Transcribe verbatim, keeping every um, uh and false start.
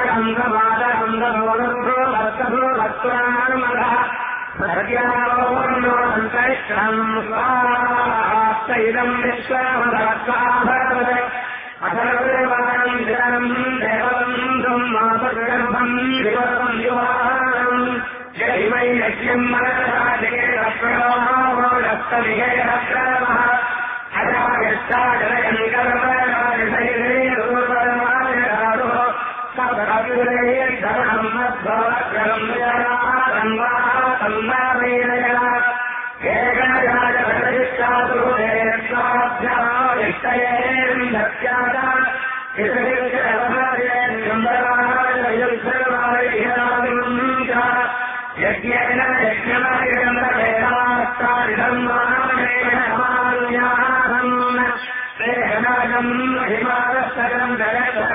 सर्ग्यावोर्णोऽन्तरिक्षम् स्वाहास्तैदम् विश्वामदात्माभरत् अथर्ववाणम् जलम् देवबन्धुम् मातुर्गर्भम् दिवसम् युवानम् जयिमै यज्ञम् मनसादिकेरप्रवाहो रक्तविहेरप्रवः अजायष्टाजलयम् गर्भराजशैलेरूपराजरारुः सदरविरेर्धनम् मध्वरग्रम् जनातम् वातम् वामेनया एकराजगतिष्ठातुरेष्टाभ्यादिष्टयेन्दत्यादा यज्ञेन यज्ञमायन्द्रवेदास्तारिधर्माणेन मान्याहम् देहनागम् महिमादस्तरम् जगत्